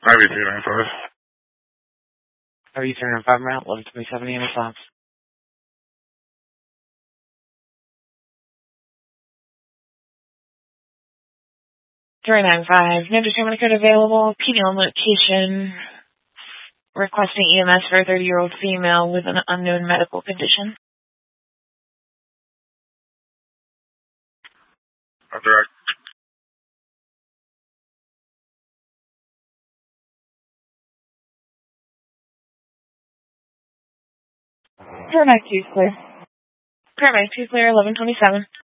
IV295. IV295 route, 1127 EMS ops. 395, no determinant code available, PD on location, requesting EMS for a 30-year-old female with an unknown medical condition. Direct. Paramedic 2 clear. Paramedic 2 clear, 1127.